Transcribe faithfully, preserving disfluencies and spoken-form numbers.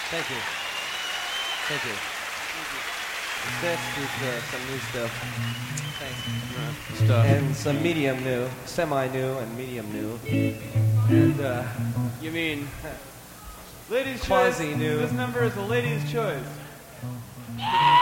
Thank you. Thank you. This is uh, some new stuff. Thanks. Uh, stuff. And some medium new, semi-new and medium new. And, uh... You mean... Ladies' choice. Quasi new. This number is a lady's choice.